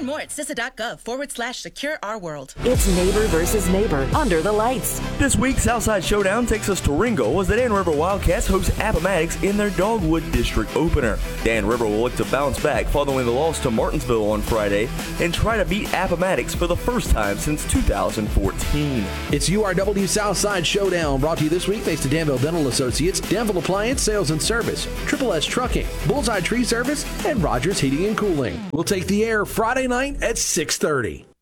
more at CISA.gov/secure our world. It's neighbor versus neighbor under the lights. This week, Southside Showdown takes us to Ringo as the Dan River Wildcats host Appomattox in their Dogwood District opener. Dan River will look to bounce back following the loss to Martinsville on Friday and try to beat Appomattox for the first time since 2014. It's URW Southside Showdown, brought to you this week thanks to Danville Dental Associates, Danville Appliance Sales and Service, Triple S Trucking, Bullseye Tree Service, and Rogers Heating and Cooling. We'll take the air Friday night at 6:30.